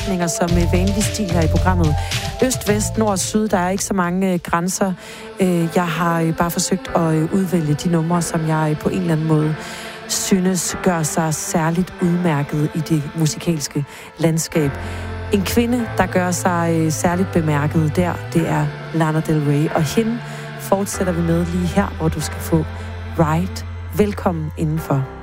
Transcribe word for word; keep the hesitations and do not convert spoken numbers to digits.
retninger som øh, vanlig stil her i programmet. Øst, vest, nord og syd, der er ikke så mange øh, grænser. Øh, jeg har øh, bare forsøgt at øh, udvælge de numre, som jeg øh, på en eller anden måde synes gør sig særligt udmærket i det musikalske landskab. En kvinde, der gør sig øh, særligt bemærket der, det er Lana Del Rey. Og hende fortsætter vi med lige her, hvor du skal få Ride. Velkommen indenfor.